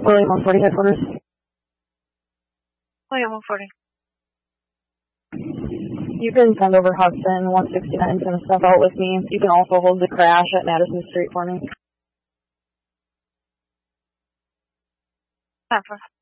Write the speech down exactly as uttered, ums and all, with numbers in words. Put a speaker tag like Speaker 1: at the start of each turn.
Speaker 1: William one forty headquarters.
Speaker 2: William one forty.
Speaker 1: You can send over Hudson one sixty-nine to step out with me. You can also hold the crash at Madison Street for me.
Speaker 2: Pepper.